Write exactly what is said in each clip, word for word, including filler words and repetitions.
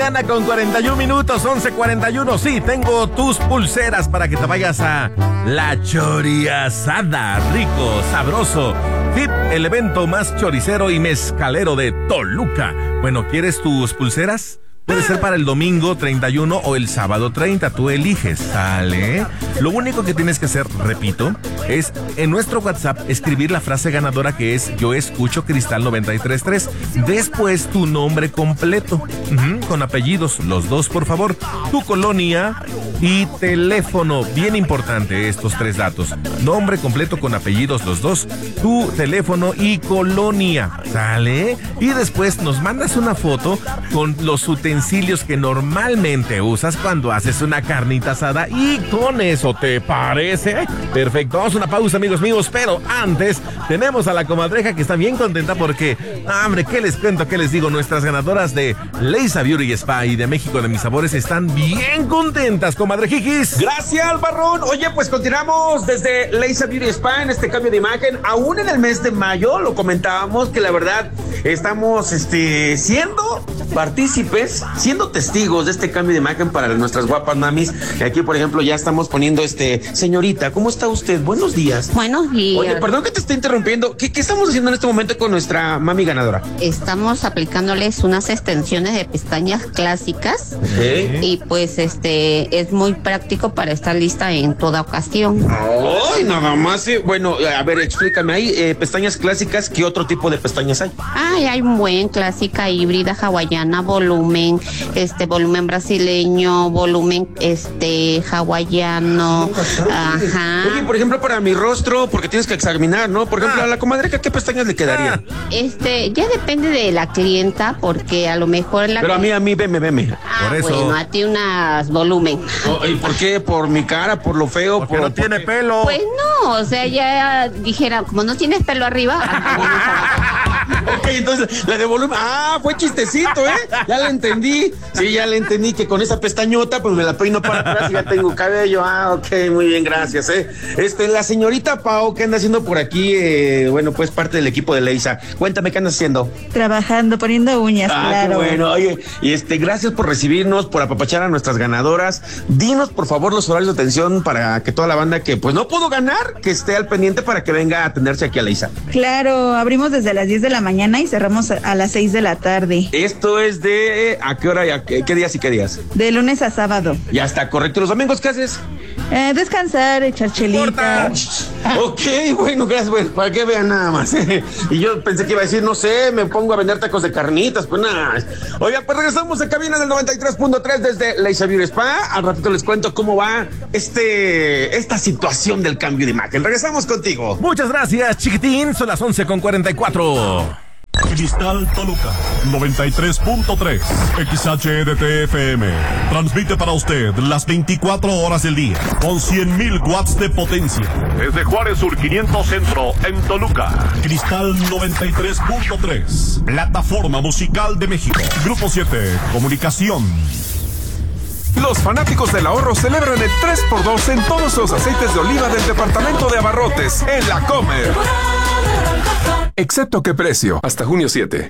mañana con cuarenta y un minutos, once cuarenta y uno. Sí, tengo tus pulseras para que te vayas a La Choriasada. Rico, sabroso. F I P, el evento más choricero y mezcalero de Toluca. Bueno, ¿quieres tus pulseras? Puede ser para el domingo treinta y uno o el sábado treinta, tú eliges, ¿sale? Lo único que tienes que hacer, repito, es en nuestro WhatsApp escribir la frase ganadora que es Yo escucho Cristal noventa y tres punto tres. Después tu nombre completo, uh-huh, con apellidos, los dos por favor, tu colonia y teléfono. Bien importante estos tres datos. Nombre completo con apellidos los dos, tu teléfono y colonia, ¿sale? Y después nos mandas una foto con los utensilios que normalmente usas cuando haces una carnita asada y con eso, ¿te parece? Perfecto, vamos a una pausa, amigos míos, pero antes tenemos a la comadreja que está bien contenta porque, hombre, ¿qué les cuento? ¿Qué les digo? Nuestras ganadoras de Leisa Beauty Spa y de México de mis sabores están bien contentas, comadrejijis. Gracias, Albarrón. Oye, pues continuamos desde Leisa Beauty Spa en este cambio de imagen. Aún en el mes de mayo lo comentábamos que la verdad estamos este, siendo partícipes, siendo testigos de este cambio de imagen para nuestras guapas mamis. Aquí, por ejemplo, ya estamos poniendo este, señorita, ¿cómo está usted? Buenos días. Buenos días. Oye, perdón que te esté interrumpiendo. ¿Qué, qué estamos haciendo en este momento con nuestra mami ganadora? Estamos aplicándoles unas extensiones de pestañas clásicas. Okay. Y pues este es muy práctico para estar lista en toda ocasión. Ay, nada más. Eh. Bueno, a ver, explícame. ¿Hay eh, pestañas clásicas? ¿Qué otro tipo de pestañas hay? Ay, hay un buen clásica, híbrida, hawaiana, volumen, este volumen brasileño, volumen este hawaiano. Ajá. Oye, por ejemplo, para mi rostro, porque tienes que examinar, ¿no? Por ejemplo, ah. a la comadreja, ¿qué pestañas le quedarían? Este, ya depende de la clienta, porque a lo mejor la. Pero a mí, a mí, veme, veme. Ah, por eso. Bueno, a ti unas volumen. Oh, ¿y por qué? ¿Por mi cara? ¿Por lo feo? Porque por, no tiene por pelo. Pues no, o sea, ya dijera, como no tienes pelo arriba. Ok, entonces, la de volumen. Ah, fue chistecito, ¿eh? Ya la entendí. Sí, ya la entendí que con esa pestañota, pues me la peino para atrás y ya tengo cabello. Ah, ok, muy bien, gracias, ¿eh? Este, la señorita Pau, ¿qué anda haciendo por aquí? Eh, bueno, pues parte del equipo de Leisa. Cuéntame, ¿qué andas haciendo? Trabajando, poniendo uñas, ah, claro. Qué bueno, oye, y este, gracias por recibirnos, por apapachar a nuestras ganadoras. Dinos, por favor, los horarios de atención para que toda la banda que, pues, no pudo ganar, que esté al pendiente para que venga a atenderse aquí a Leisa. Claro, abrimos desde las diez de la mañana y cerramos a las seis de la tarde. Esto es de, ¿a qué hora y a qué, qué días y qué días? De lunes a sábado. Ya está, correcto. ¿Los domingos qué haces? Eh, descansar, echar chelita. Ok, bueno, gracias, bueno, para que vean nada más. Y yo pensé que iba a decir, no sé, me pongo a vender tacos de carnitas, pues nada. Oiga, pues regresamos en cabina del noventa y tres punto tres desde Leisa Beauty Spa. Al ratito les cuento cómo va este, esta situación del cambio de imagen. Regresamos contigo. Muchas gracias, chiquitín. Son las once con cuarenta y cuatro. Cristal Toluca noventa y tres punto tres X H D T F M transmite para usted las veinticuatro horas del día con cien mil watts de potencia desde Juárez Sur quinientos Centro en Toluca. Cristal noventa y tres punto tres, plataforma musical de México. Grupo siete, comunicación. Los fanáticos del ahorro celebran el tres por dos en todos los aceites de oliva del departamento de abarrotes en La Comer. Excepto qué precio, hasta junio siete.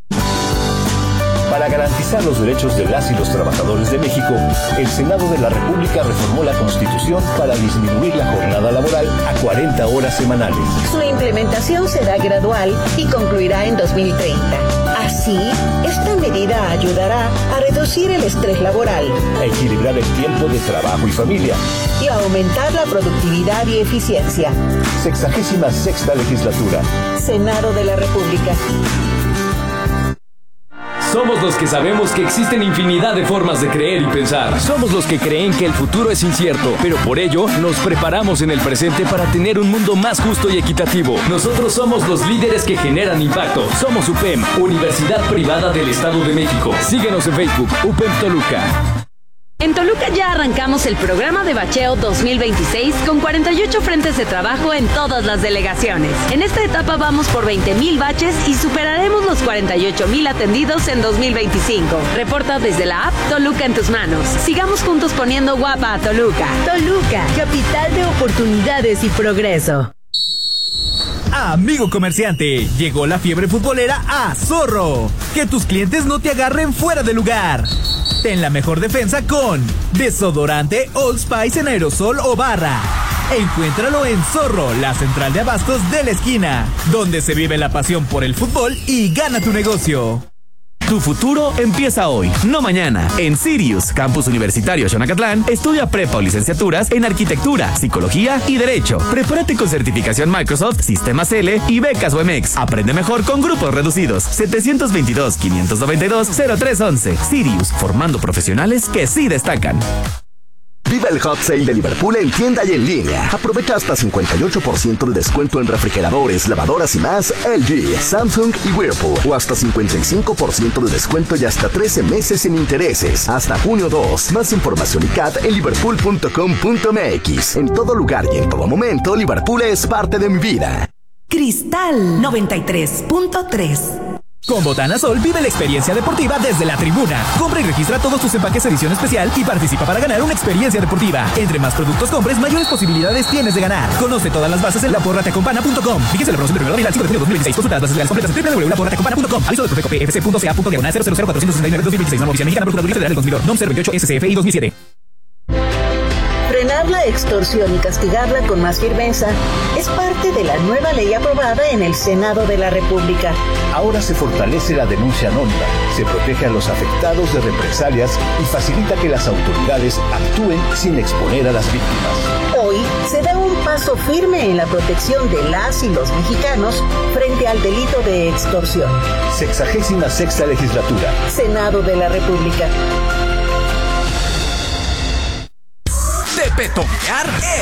Para garantizar los derechos de las y los trabajadores de México, el Senado de la República reformó la Constitución para disminuir la jornada laboral a cuarenta horas semanales. Su implementación será gradual y concluirá en dos mil treinta. Así, esta medida ayudará a reducir el estrés laboral, a equilibrar el tiempo de trabajo y familia y a aumentar la productividad y eficiencia. Sexagésima sexta legislatura. Senado de la República. Somos los que sabemos que existen infinidad de formas de creer y pensar. Somos los que creen que el futuro es incierto, pero por ello nos preparamos en el presente para tener un mundo más justo y equitativo. Nosotros somos los líderes que generan impacto. Somos U P E M, Universidad Privada del Estado de México. Síguenos en Facebook, U P E M Toluca. En Toluca ya arrancamos el programa de bacheo dos mil veintiséis con cuarenta y ocho frentes de trabajo en todas las delegaciones. En esta etapa vamos por veinte mil baches y superaremos los cuarenta y ocho mil atendidos en dos mil veinticinco. Reporta desde la app Toluca en tus manos. Sigamos juntos poniendo guapa a Toluca. Toluca, capital de oportunidades y progreso. Amigo comerciante, llegó la fiebre futbolera a Zorro. Que tus clientes no te agarren fuera de lugar. Ten la mejor defensa con desodorante Old Spice en aerosol o barra. Encuéntralo en Zorro, la central de abastos de la esquina, donde se vive la pasión por el fútbol y gana tu negocio. Tu futuro empieza hoy, no mañana. En Sirius, Campus Universitario Xonacatlán, estudia prepa o licenciaturas en Arquitectura, Psicología y Derecho. Prepárate con certificación Microsoft, Sistemas L y becas U M X. Aprende mejor con grupos reducidos. setecientos veintidós, quinientos noventa y dos, cero tres once. Sirius, formando profesionales que sí destacan. Viva el Hot Sale de Liverpool en tienda y en línea. Aprovecha hasta cincuenta y ocho por ciento de descuento en refrigeradores, lavadoras y más L G, Samsung y Whirlpool. O hasta cincuenta y cinco por ciento de descuento y hasta trece meses sin intereses. Hasta junio dos. Más información y C A T en liverpool punto com punto m x. En todo lugar y en todo momento, Liverpool es parte de mi vida. Cristal noventa y tres punto tres. Con Botana Sol vive la experiencia deportiva desde la tribuna. Compra y registra todos tus empaques edición especial y participa para ganar una experiencia deportiva. Entre más productos compres, mayores posibilidades tienes de ganar. Conoce todas las bases en la porra te acompana punto com. Fíjese la promoción del primero de abril al cinco de junio de dos mil veintiséis. Consulta las bases legales completas en w w w punto la porra te acompana punto com. Aviso del Profeco P F C punto C A punto diagonal cero cero cero cuatro sesenta y nueve dos mil veintiséis. Norma Oficial Mexicana Procuraduría Federal del dos mil dos. N O M cero veintiocho S C F I dos mil siete. Frenar la extorsión y castigarla con más firmeza es parte de la nueva ley aprobada en el Senado de la República. Ahora se fortalece la denuncia anónima, se protege a los afectados de represalias y facilita que las autoridades actúen sin exponer a las víctimas. Hoy se da un paso firme en la protección de las y los mexicanos frente al delito de extorsión. Sexagésima sexta legislatura. Senado de la República. De petonear.